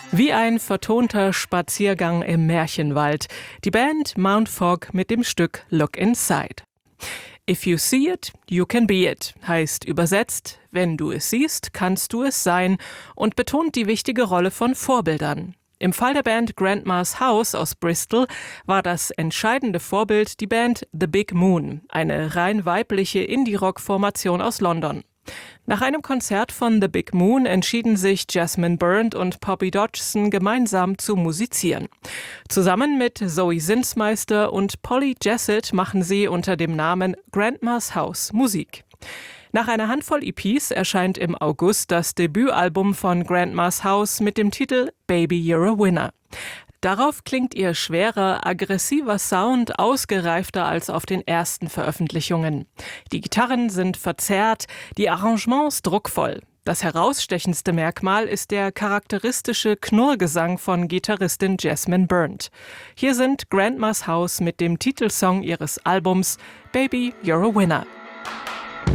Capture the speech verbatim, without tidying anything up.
Wie ein vertonter Spaziergang im Märchenwald. Die Band Mount Fog mit dem Stück Look Inside. If you see it, you can be it, heißt übersetzt, wenn du es siehst, kannst du es sein und betont die wichtige Rolle von Vorbildern. Im Fall der Band Grandma's House aus Bristol war das entscheidende Vorbild die Band The Big Moon, eine rein weibliche Indie-Rock-Formation aus London. Nach einem Konzert von The Big Moon entschieden sich Jessamine Burnt und Poppy Dodgson gemeinsam zu musizieren. Zusammen mit Zoe Zinsmeister und Polly Jessett machen sie unter dem Namen Grandma's House Musik. Nach einer Handvoll E Ps erscheint im August das Debütalbum von Grandma's House mit dem Titel Baby You're a Winner. Darauf klingt ihr schwerer, aggressiver Sound ausgereifter als auf den ersten Veröffentlichungen. Die Gitarren sind verzerrt, die Arrangements druckvoll. Das herausstechendste Merkmal ist der charakteristische Knurrgesang von Gitarristin Jessamine Burnt. Hier sind Grandma's House mit dem Titelsong ihres Albums Baby You're a Winner.